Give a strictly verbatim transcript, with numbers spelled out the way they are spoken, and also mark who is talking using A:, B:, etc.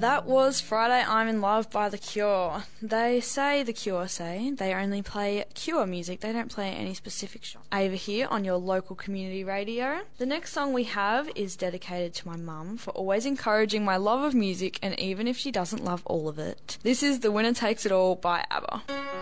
A: That was Friday I'm in Love by The Cure. They say, The Cure say, they only play Cure music. They don't play any specific genre. Ava here on your local community radio. The next song we have is dedicated to my mum for always encouraging my love of music, and even if she doesn't love all of it. This is The Winner Takes It All by ABBA.